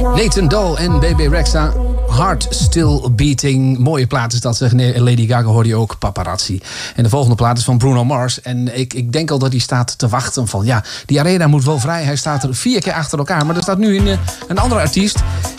Nathan Doe en BB Rexha. Heart Still Beating. Mooie plaat is dat, zeg. Lady Gaga hoorde je ook, Paparazzi. En de volgende plaat is van Bruno Mars. En ik denk al dat hij staat te wachten van... ja, die arena moet wel vrij. Hij staat er 4 keer achter elkaar. Maar er staat nu een andere artiest.